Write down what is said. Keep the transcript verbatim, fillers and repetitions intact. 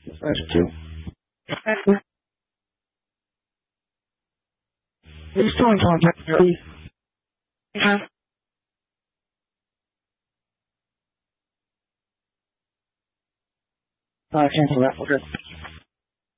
That's two. He's still in contact, please. Uh-huh. Uh, cancel that, okay.